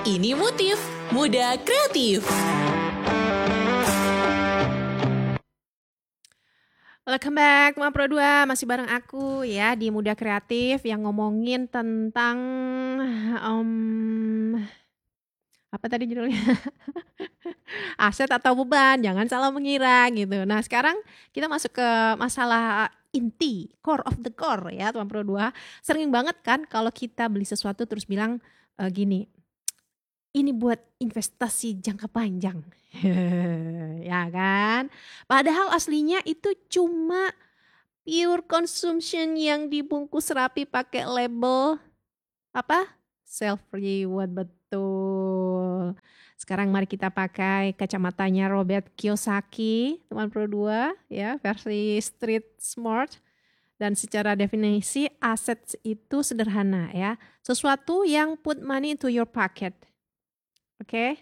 Ini Motif Muda Kreatif. Welcome back Ma Pro 2, masih bareng aku ya di Muda Kreatif yang ngomongin tentang apa tadi judulnya? Aset atau beban, jangan salah mengira gitu. Nah, sekarang kita masuk ke masalah inti, core of the core ya, Teman Pro 2. Sering banget kan kalau kita beli sesuatu terus bilang gini, ini buat investasi jangka panjang. Ya kan? Padahal aslinya itu cuma pure consumption yang dibungkus rapi pakai label apa? Self reward, betul. Sekarang mari kita pakai kacamatanya Robert Kiyosaki, teman Pro 2 ya, versi Street Smart. Dan secara definisi aset itu sederhana ya. Sesuatu yang put money into your pocket. Oke.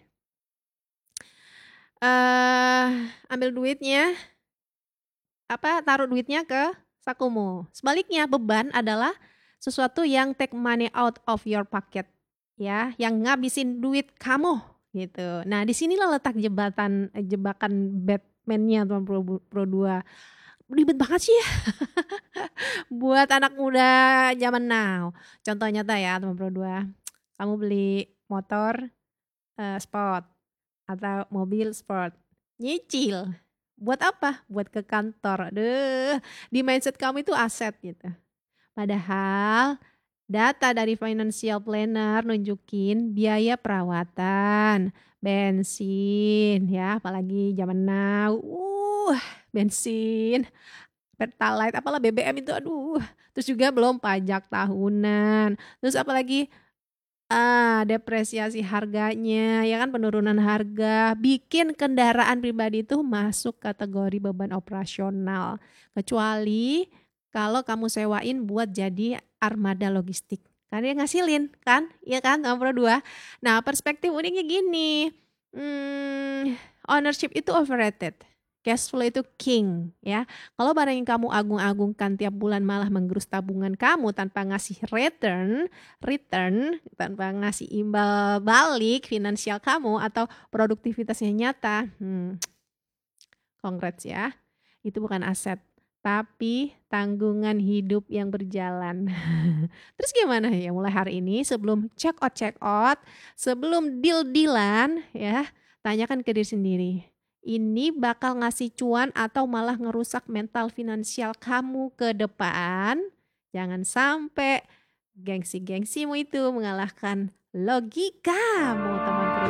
Ambil duitnya, taruh duitnya ke sakumu. Sebaliknya beban adalah sesuatu yang take money out of your pocket, ya, yang ngabisin duit kamu gitu. Nah, disinilah letak jebakan Batman-nya Tuan Pro 2. Ribet banget sih ya buat anak muda zaman now. Contoh nyata ya Tuan Pro 2. Kamu beli motor sport atau mobil sport, nyicil. Buat apa? Buat ke kantor. Aduh, di mindset kamu itu aset gitu. Padahal data dari financial planner nunjukin biaya perawatan, bensin ya, apalagi zaman now. Bensin, Pertalite, apalah BBM itu aduh. Terus juga belum pajak tahunan. Terus apalagi depresiasi harganya, ya kan, penurunan harga, bikin kendaraan pribadi itu masuk kategori beban operasional. Kecuali kalau kamu sewain buat jadi armada logistik. Karena dia ngasilin kan, iya kan nomor 2. Nah, perspektif uniknya gini, ownership itu overrated. Cash flow itu king ya. Kalau barang yang kamu agung-agungkan tiap bulan malah menggerus tabungan kamu tanpa ngasih return tanpa ngasih imbal balik finansial kamu atau produktivitasnya nyata, congrats ya. Itu bukan aset, tapi tanggungan hidup yang berjalan. Terus gimana ya mulai hari ini sebelum check out, sebelum deal-dealan ya, tanyakan ke diri sendiri. Ini bakal ngasih cuan atau malah ngerusak mental finansial kamu ke depan? Jangan sampai gengsi-gengsimu itu mengalahkan logikamu, teman Pro